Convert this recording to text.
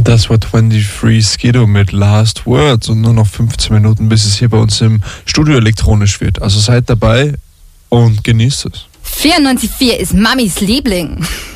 Das war 23 Skido mit Last Words und nur noch 15 Minuten, bis es hier bei uns im Studio elektronisch wird. Also seid dabei und genießt es. 94.4 ist Mamis Liebling.